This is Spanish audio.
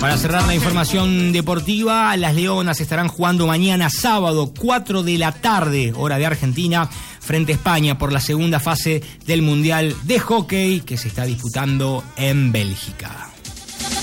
Para cerrar la información deportiva, las Leonas estarán jugando mañana sábado 4 de la tarde, hora de Argentina, frente a España por la segunda fase del Mundial de Hockey que se está disputando en Bélgica.